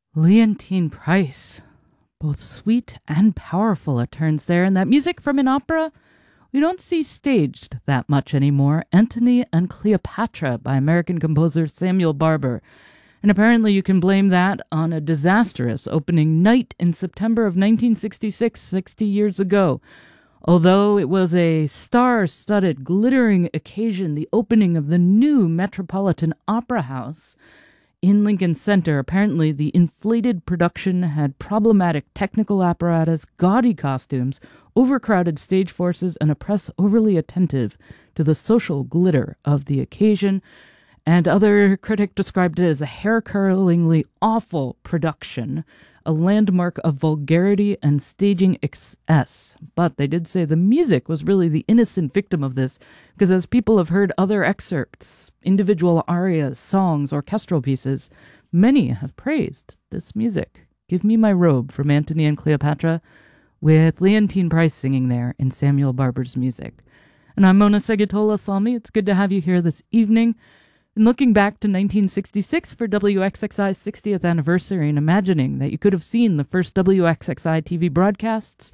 Leontyne Price. Both sweet and powerful at turns there, and that music from an opera we don't see staged that much anymore. Antony and Cleopatra by American composer Samuel Barber. And apparently you can blame that on a disastrous opening night in September of 1966, 60 years ago. Although it was a star-studded, glittering occasion, the opening of the new Metropolitan Opera House in Lincoln Center, apparently the inflated production had problematic technical apparatus, gaudy costumes, overcrowded stage forces, and a press overly attentive to the social glitter of the occasion. And other critic described it as a hair-curlingly awful production, a landmark of vulgarity and staging excess. But they did say the music was really the innocent victim of this, because as people have heard other excerpts, individual arias, songs, orchestral pieces, many have praised this music. Give Me My Robe from Antony and Cleopatra, with Leontyne Price singing there in Samuel Barber's music. And I'm Mona Segatola-Salmi. It's good to have you here this evening. And looking back to 1966 for WXXI's 60th anniversary and imagining that you could have seen the first WXXI TV broadcasts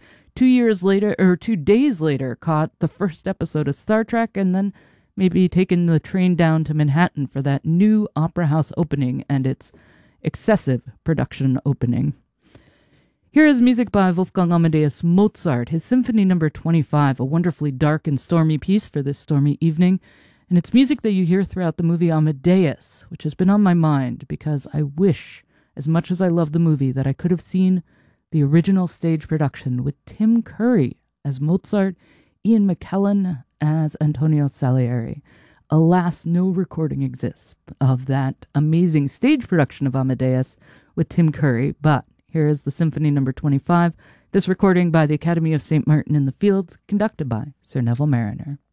2 days later, caught the first episode of Star Trek, and then maybe taken the train down to Manhattan for that new opera house opening and its excessive production opening. Here is music by Wolfgang Amadeus Mozart, his Symphony No. 25, a wonderfully dark and stormy piece for this stormy evening. And it's music that you hear throughout the movie Amadeus, which has been on my mind because I wish, as much as I love the movie, that I could have seen the original stage production with Tim Curry as Mozart, Ian McKellen as Antonio Salieri. Alas, no recording exists of that amazing stage production of Amadeus with Tim Curry, but here is the Symphony No. 25, this recording by the Academy of St. Martin in the Fields, conducted by Sir Neville Marriner.